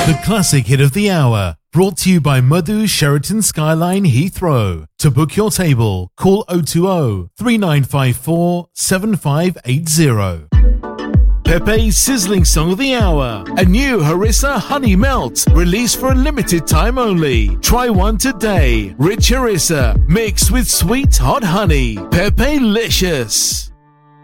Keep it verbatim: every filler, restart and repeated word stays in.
The classic hit of the hour, brought to you by Madhu Sheraton Skyline Heathrow. To book your table, call oh two oh, three nine five four, seven five eight oh. Pepe's Sizzling Song of the Hour. A new Harissa Honey Melt, released for a limited time only. Try one today. Rich Harissa, mixed with sweet hot honey. Pepe-licious.